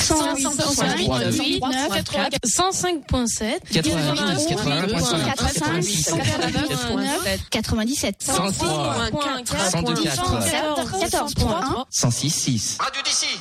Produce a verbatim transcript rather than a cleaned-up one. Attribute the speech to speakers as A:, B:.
A: cent huit point huit, cent cinq point sept,
B: quatre-vingt-dix, quatre-vingt-dix,
A: quatre-vingt-dix-sept,
B: cent trois, cent deux, quatre,
A: quatorze point un,
B: cent six, six.
C: Radio d'ici.